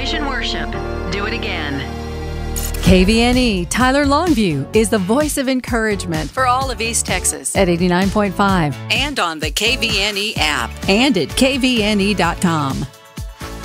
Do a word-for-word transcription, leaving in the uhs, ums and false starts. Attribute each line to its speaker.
Speaker 1: Vision Worship. Do it again.
Speaker 2: K V N E Tyler Longview is the voice of encouragement for all of East Texas at eighty-nine point five and on the K V N E app and at K V N E dot com.